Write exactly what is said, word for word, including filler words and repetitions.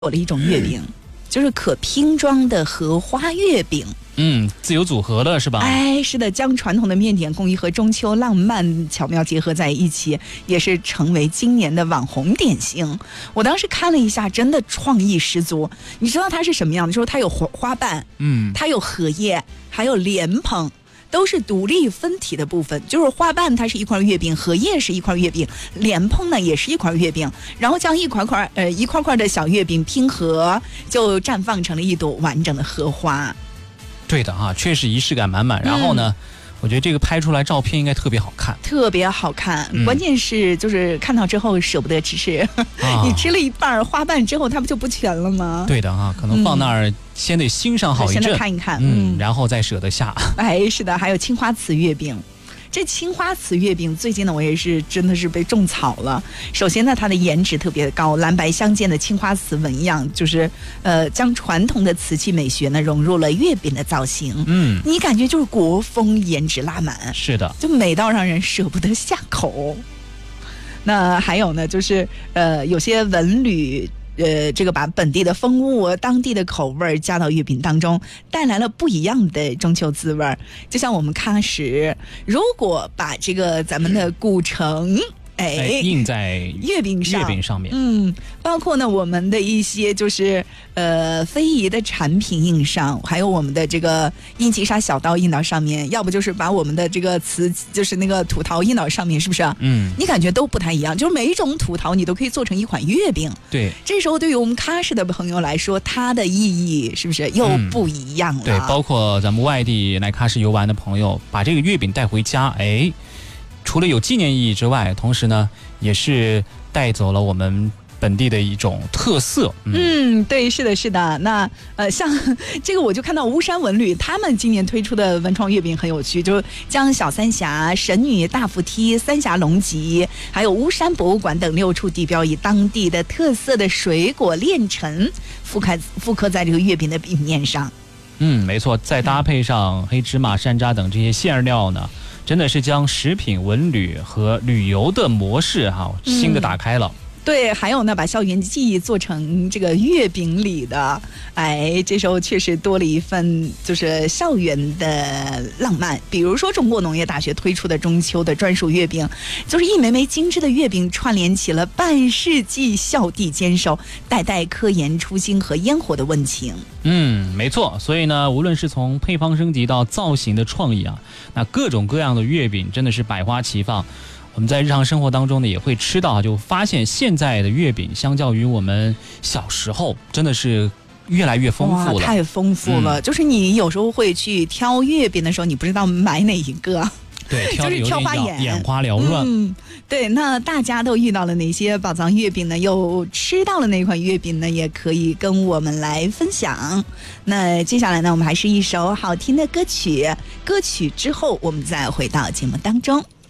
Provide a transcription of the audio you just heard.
有了一种月饼，就是可拼装的荷花月饼。 嗯，自由组合了是吧？ 哎，是的，将传统的面点工艺和中秋浪漫巧妙结合在一起，也是成为今年的网红点心。我当时看了一下，真的创意十足。你知道它是什么样的？就是它有花花瓣， 嗯， 它有荷叶，还有莲蓬。都是独立分体的部分，就是花瓣它是一块月饼，荷叶是一块月饼，莲蓬呢也是一块月饼，然后将一块块呃一块块的小月饼拼合，就绽放成了一朵完整的荷花。 对的哈，确实仪式感满满。然后呢、嗯，我觉得这个拍出来照片应该特别好看， 特别好看。嗯、关键是就是看到之后舍不得吃，啊、你吃了一半花瓣之后，它不就不全了吗？ 对的哈，可能放那儿、嗯。先得欣赏好一阵， 先看一看， 嗯，然后再舍得下。 哎，是的，还有青花瓷月饼。这青花瓷月饼最近呢，我也是真的是被种草了。首先呢，它的颜值特别高，蓝白相间的青花瓷纹样，就是呃，将传统的瓷器美学呢融入了月饼的造型。嗯，你感觉就是国风颜值拉满， 是的， 就美到让人舍不得下口。那还有呢，就是呃，有些纹旅。呃，这个把本地的风物、当地的口味加到月饼当中，带来了不一样的中秋滋味。就像我们喀什，如果把这个咱们的古城。哎， 印在月饼上， 月饼上面， 嗯，包括呢我们的一些就是呃非遗的产品印上，还有我们的这个印吉沙小刀印到上面，要不就是把我们的这个瓷就是那个土陶印到上面，是不是？嗯，你感觉都不太一样，就是每一种土陶你都可以做成一款月饼。 对， 这时候对于我们喀什的朋友来说，它的意义是不是又不一样了？ 嗯、对，包括咱们外地来喀什游玩的朋友，把这个月饼带回家，哎。除了有纪念意义之外，同时呢，也是带走了我们本地的一种特色。 嗯, 嗯，对，是的，是的。那呃，像这个我就看到巫山文旅他们今年推出的文创月饼很有趣，就是将小三峡、神女大扶梯、三峡龙脊，还有巫山博物馆等六处地标以当地的特色的水果炼成复刻复刻在这个月饼的饼面上。 嗯，没错，再搭配上黑芝麻、山楂等这些馅料呢。真的是将食品文旅和旅游的模式哈、啊、新的打开了、嗯。 对，还有呢，把校园记忆做成这个月饼里的，哎，这时候确实多了一份就是校园的浪漫。比如说，中国农业大学推出的中秋的专属月饼，就是一枚枚精致的月饼串联起了半世纪校地坚守、代代科研初心和烟火的温情。 嗯，没错。所以呢，无论是从配方升级到造型的创意啊，那各种各样的月饼真的是百花齐放。我们在日常生活当中呢也会吃到，就发现现在的月饼相较于我们小时候真的是越来越丰富了， 太丰富了、嗯、就是你有时候会去挑月饼的时候，你不知道买哪一个， 对，挑就是挑花眼， 眼花缭乱。 嗯，对，那大家都遇到了哪些宝藏月饼呢？又吃到了哪款月饼呢？也可以跟我们来分享。那接下来呢，我们还是一首好听的歌曲，歌曲之后我们再回到节目当中。